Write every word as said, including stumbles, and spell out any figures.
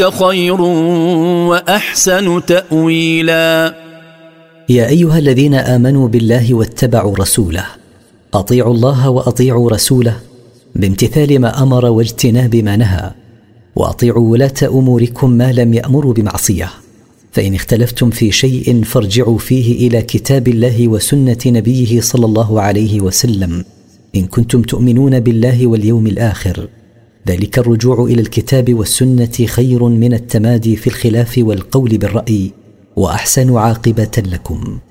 خير وأحسن تأويلا. يا أيها الذين آمنوا بالله واتبعوا رسوله، أطيعوا الله وأطيعوا رسوله بامتثال ما أمر واجتناب ما نهى، وأطيعوا ولاة أموركم ما لم يأمروا بمعصية، فإن اختلفتم في شيء فارجعوا فيه إلى كتاب الله وسنة نبيه صلى الله عليه وسلم إن كنتم تؤمنون بالله واليوم الآخر، ذلك الرجوع إلى الكتاب والسنة خير من التمادي في الخلاف والقول بالرأي، وأحسن عاقبة لكم.